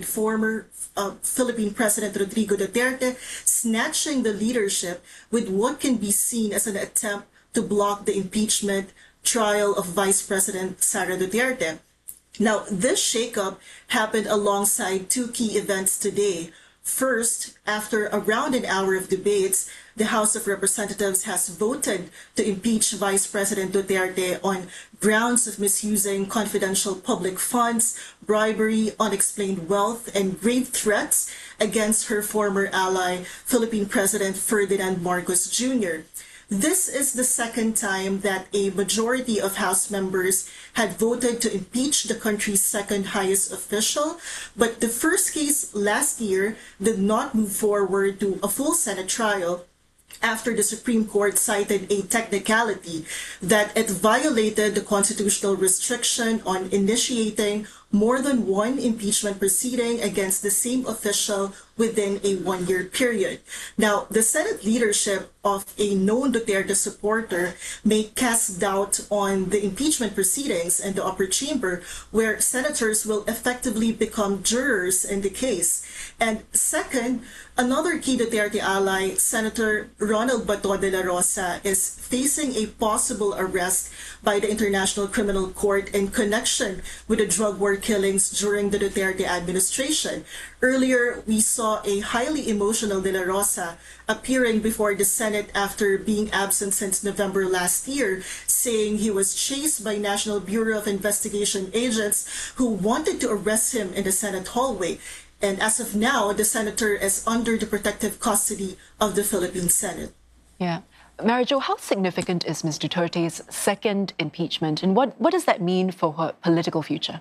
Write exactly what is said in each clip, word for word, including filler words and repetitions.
with former uh, Philippine President Rodrigo Duterte snatching the leadership with what can be seen as an attempt to block the impeachment trial of Vice President Sara Duterte. Now, this shakeup happened alongside two key events today. First, after around an hour of debates, the House of Representatives has voted to impeach Vice President Duterte on grounds of misusing confidential public funds, bribery, unexplained wealth, and grave threats against her former ally, Philippine President Ferdinand Marcos Junior This is the second time that a majority of House members had voted to impeach the country's second highest official, but the first case last year did not move forward to a full Senate trial after the Supreme Court cited a technicality that it violated the constitutional restriction on initiating more than one impeachment proceeding against the same official within a one-year period. Now, the Senate leadership of a known Duterte supporter may cast doubt on the impeachment proceedings in the upper chamber, where senators will effectively become jurors in the case. And second, another key Duterte ally, Senator Ronald Bato de la Rosa, is facing a possible arrest by the International Criminal Court in connection with the drug war killings during the Duterte administration. Earlier, we saw a highly emotional De La Rosa appearing before the Senate after being absent since November last year, saying he was chased by National Bureau of Investigation agents who wanted to arrest him in the Senate hallway. And as of now, the senator is under the protective custody of the Philippine Senate. Yeah. Mary Jo, how significant is Miz Duterte's second impeachment, and what, what does that mean for her political future?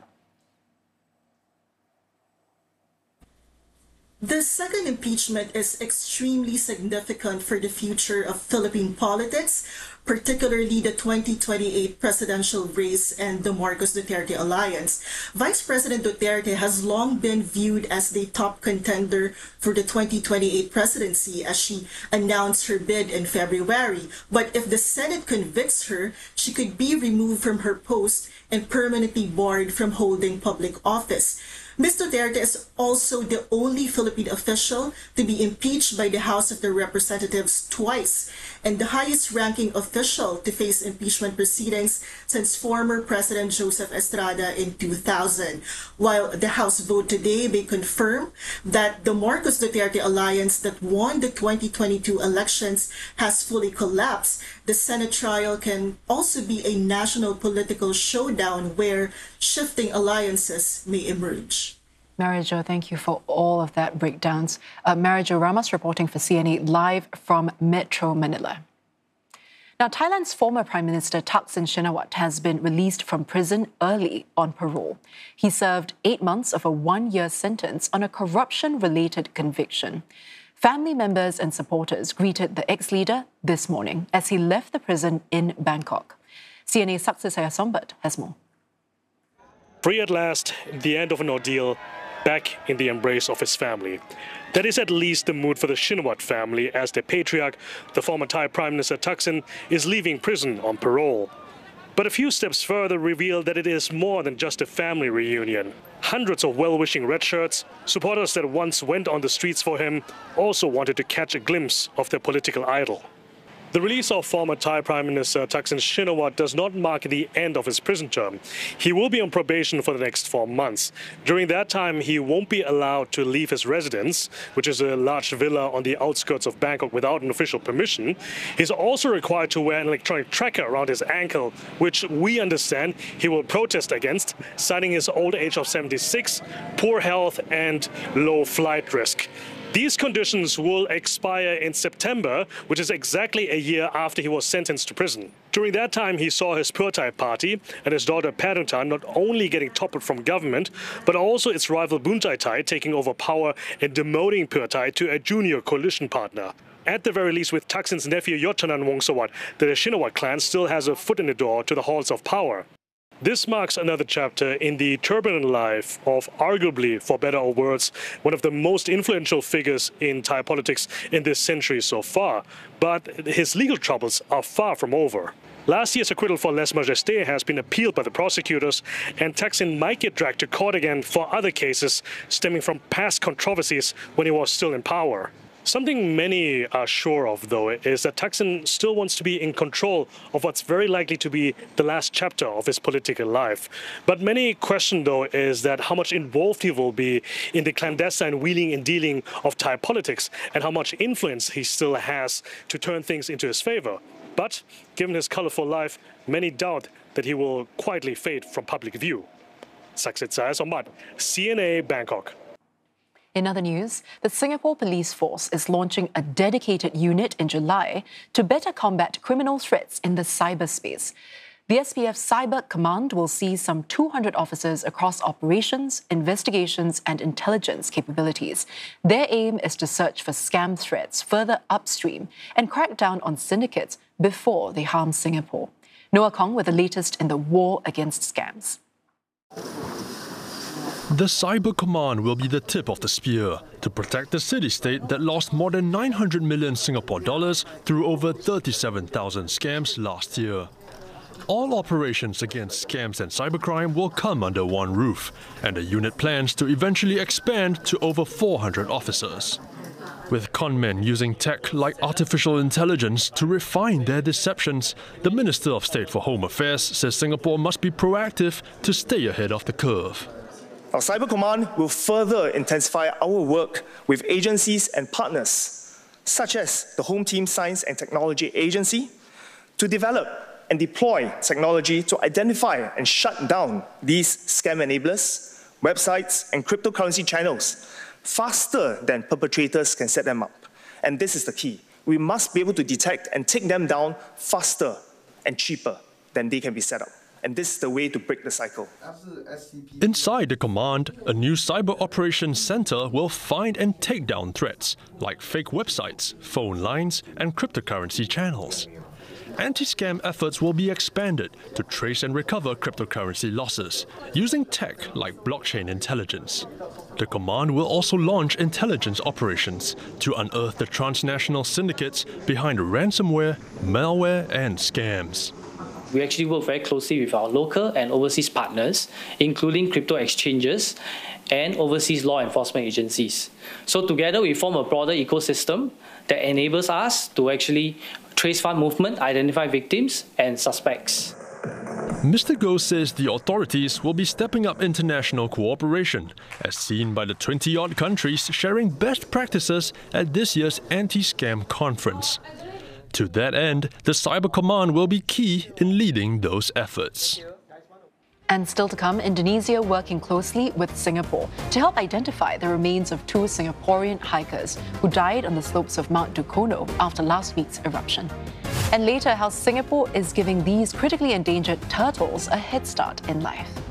The second impeachment is extremely significant for the future of Philippine politics, particularly the twenty twenty-eight presidential race and the Marcos Duterte alliance. Vice President Duterte has long been viewed as the top contender for the twenty twenty-eight presidency as she announced her bid in February. But if the Senate convicts her, she could be removed from her post and permanently barred from holding public office. Miz Duterte is also the only Philippine official to be impeached by the House of the Representatives twice, and the highest-ranking official to face impeachment proceedings since former President Joseph Estrada in two thousand. While the House vote today may confirm that the Marcos Duterte alliance that won the twenty twenty-two elections has fully collapsed, the Senate trial can also be a national political showdown where shifting alliances may emerge. Mary Jo, thank you for all of that breakdowns. Uh, Mary Jo Ramos reporting for C N A live from Metro Manila. Now, Thailand's former Prime Minister Thaksin Shinawatra has been released from prison early on parole. He served eight months of a one-year sentence on a corruption-related conviction. Family members and supporters greeted the ex-leader this morning as he left the prison in Bangkok. C N A's Saksasaya Sombat has more. Free at last, the end of an ordeal, back in the embrace of his family. That is at least the mood for the Shinawatra family as their patriarch, the former Thai Prime Minister Thaksin, is leaving prison on parole. But a few steps further reveal that it is more than just a family reunion. Hundreds of well-wishing red shirts, supporters that once went on the streets for him, also wanted to catch a glimpse of their political idol. The release of former Thai Prime Minister Thaksin Shinawatra does not mark the end of his prison term. He will be on probation for the next four months. During that time, he won't be allowed to leave his residence, which is a large villa on the outskirts of Bangkok without an official permission. He's also required to wear an electronic tracker around his ankle, which we understand he will protest against, citing his old age of seventy-six, poor health and low flight risk. These conditions will expire in September, which is exactly a year after he was sentenced to prison. During that time, he saw his Pheu Thai party and his daughter Padutan not only getting toppled from government, but also its rival Buntai Thai taking over power and demoting Pheu Thai to a junior coalition partner. At the very least, with Thaksin's nephew Yochanan Wongsawat, the Shinawatra clan still has a foot in the door to the halls of power. This marks another chapter in the turbulent life of, arguably, for better or worse, one of the most influential figures in Thai politics in this century so far. But his legal troubles are far from over. Last year's acquittal for Les Majestés has been appealed by the prosecutors, and Thaksin might get dragged to court again for other cases stemming from past controversies when he was still in power. Something many are sure of, though, is that Thaksin still wants to be in control of what's very likely to be the last chapter of his political life. But many question, though, is that how much involved he will be in the clandestine wheeling and dealing of Thai politics and how much influence he still has to turn things into his favor. But given his colorful life, many doubt that he will quietly fade from public view. Saksit Sayasombat, C N A, Bangkok. In other news, the Singapore Police Force is launching a dedicated unit in July to better combat criminal threats in the cyberspace. The S P F Cyber Command will see some two hundred officers across operations, investigations and intelligence capabilities. Their aim is to search for scam threats further upstream and crack down on syndicates before they harm Singapore. Noah Kong with the latest in the war against scams. The Cyber Command will be the tip of the spear to protect the city-state that lost more than nine hundred million Singapore dollars through over thirty-seven thousand scams last year. All operations against scams and cybercrime will come under one roof, and the unit plans to eventually expand to over four hundred officers. With conmen using tech like artificial intelligence to refine their deceptions, the Minister of State for Home Affairs says Singapore must be proactive to stay ahead of the curve. Our Cyber Command will further intensify our work with agencies and partners, such as the Home Team Science and Technology Agency, to develop and deploy technology to identify and shut down these scam enablers, websites, and cryptocurrency channels faster than perpetrators can set them up. And this is the key. We must be able to detect and take them down faster and cheaper than they can be set up. And this is the way to break the cycle. Inside the command, a new cyber operations center will find and take down threats like fake websites, phone lines, and cryptocurrency channels. Anti-scam efforts will be expanded to trace and recover cryptocurrency losses using tech like blockchain intelligence. The command will also launch intelligence operations to unearth the transnational syndicates behind ransomware, malware, and scams. We actually work very closely with our local and overseas partners, including crypto exchanges and overseas law enforcement agencies. So together we form a broader ecosystem that enables us to actually trace fund movement, identify victims and suspects. Mister Goh says the authorities will be stepping up international cooperation, as seen by the twenty-odd countries sharing best practices at this year's anti-scam conference. To that end, the Cyber Command will be key in leading those efforts. And still to come, Indonesia working closely with Singapore to help identify the remains of two Singaporean hikers who died on the slopes of Mount Dukono after last week's eruption. And later, how Singapore is giving these critically endangered turtles a head start in life.